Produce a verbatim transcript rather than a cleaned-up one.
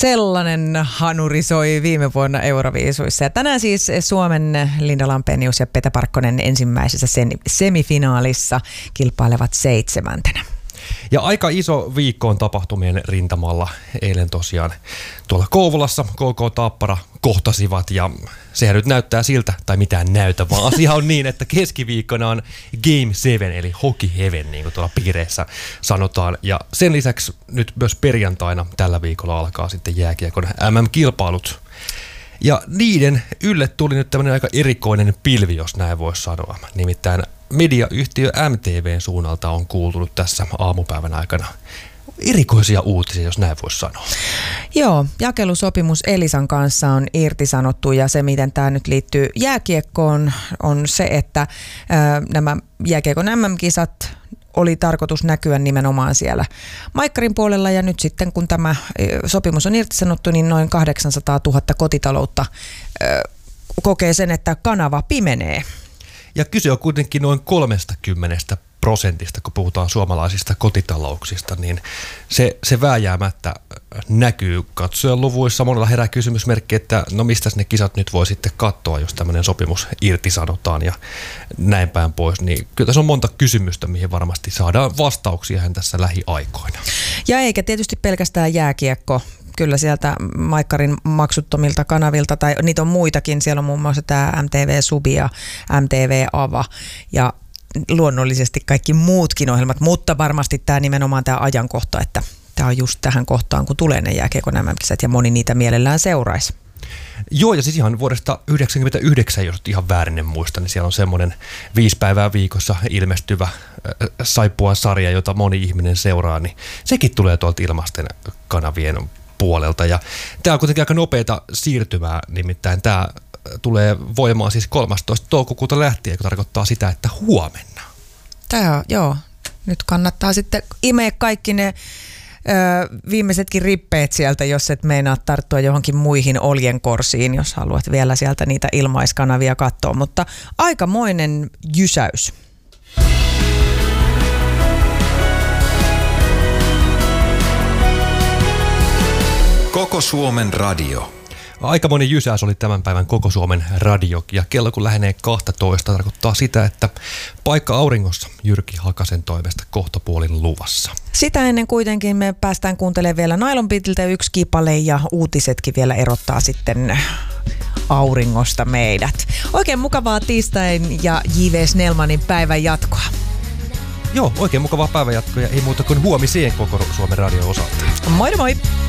Sellainen hanuri soi viime vuonna Euroviisuissa. Ja tänään siis Suomen Linda Lampenius ja Pete Parkkonen ensimmäisessä semifinaalissa kilpailevat seitsemäntenä. Ja aika iso viikko on tapahtumien rintamalla. Eilen tosiaan tuolla Kouvolassa K K Tappara kohtasivat ja sehän nyt näyttää siltä, tai mitään näytä, vaan asia on niin, että keskiviikkona on Game seven eli Hockey Heaven, niin kuin tuolla piireissä sanotaan. Ja sen lisäksi nyt myös perjantaina tällä viikolla alkaa sitten jääkiekon M M-kilpailut. Ja niiden ylle tuli nyt tämmöinen aika erikoinen pilvi, jos näin voisi sanoa. Nimittäin mediayhtiö M T V:n suunnalta on kuultunut tässä aamupäivän aikana erikoisia uutisia, jos näin voisi sanoa. Joo, jakelusopimus Elisan kanssa on irtisanottu ja se, miten tämä nyt liittyy jääkiekkoon, on se, että ää, nämä jääkiekon M M-kisat oli tarkoitus näkyä nimenomaan siellä Maikkarin puolella ja nyt sitten kun tämä sopimus on irtisanottu, niin noin kahdeksansataatuhatta kotitaloutta ää, kokee sen, että kanava pimenee. Ja kyse on kuitenkin noin kolmekymmentä prosentista, kun puhutaan suomalaisista kotitalouksista, niin se, se vääjäämättä näkyy katsojan luvuissa. Monella herää kysymysmerkki, että no mistä ne kisat nyt voi sitten katsoa, jos tämmöinen sopimus irtisanotaan ja näin päin pois. Niin kyllä tässä on monta kysymystä, mihin varmasti saadaan vastauksia tässä lähiaikoina. Ja eikä tietysti pelkästään jääkiekko. Kyllä sieltä Maikkarin maksuttomilta kanavilta, tai niitä on muitakin, siellä on muun muassa tämä M T V Subi ja M T V Ava ja luonnollisesti kaikki muutkin ohjelmat, mutta varmasti tämä nimenomaan tämä ajankohta, että tämä on just tähän kohtaan, kun tulee ne jääkiekon M M-kisat ja moni niitä mielellään seuraisi. Joo, ja siis ihan vuodesta yhdeksänkymmentäyhdeksän, jos ihan väärin en muista, niin siellä on semmoinen viisi päivää viikossa ilmestyvä saippua-sarja, jota moni ihminen seuraa, niin sekin tulee tuolta ilmaisten kanavien puolelta. Ja tämä on kuitenkin aika nopeata siirtymää, nimittäin tämä tulee voimaan siis kolmastoista toukokuuta lähtien, joka tarkoittaa sitä, että huomenna. Tämä joo. Nyt kannattaa sitten imeä kaikki ne ö, viimeisetkin rippeet sieltä, jos et meinaa tarttua johonkin muihin oljenkorsiin, jos haluat vielä sieltä niitä ilmaiskanavia katsoa. Mutta aikamoinen jysäys. Koko Suomen radio. Aikamoinen jysäys oli tämän päivän Koko Suomen radio, ja kello kun lähenee kaksitoista tarkoittaa sitä, että paikka auringossa Jyrki Hakasen toimesta kohtapuolin luvassa. Sitä ennen kuitenkin me päästään kuuntelemaan vielä Nylon Beatiltä yksi kipale ja uutisetkin vielä erottaa sitten auringosta meidät. Oikein mukavaa tiistain ja J V Snellmanin päivän jatkoa. Joo, oikein mukavaa päivän jatkoa ja ei muuta kuin huomiseen Koko Suomen radio osalta. Moi moi!